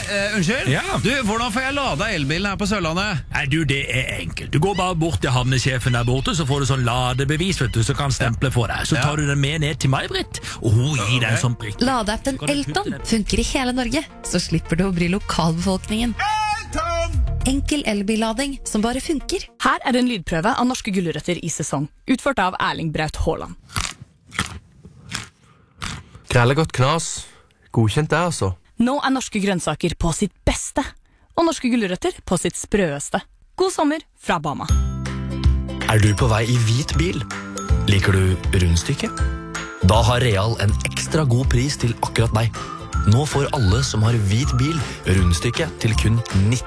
Unnskyld? Ja. Du, hvordan får jeg lada elbilen her på Sørlandet? Nei, du, det enkelt. Du går bare bort til havnesjefen der borte, så får du sånn ladebevis, vet du, så kan stemple for deg. Så tar du den med ned til May-Britt, og hun gir deg en sånn prikk. Ladeappen Elton funker i hele Norge, så slipper du å bry lokalbefolkningen. Enkel elbillading som bare funker. Her er en lydprøve av norske gulrøtter i sesong, utført av Erling Braut Haaland. Krellegodt knas. Godkjent det, altså. Nå er norske grønnsaker på sitt beste, og norske gulrøtter på sitt sprøeste. God sommer fra Bama. Er du på vei i hvit bil? Liker du rundstykke? Da har Real en ekstra god pris til akkurat deg. Nå får alle som har hvit bil rundstykke til kun 19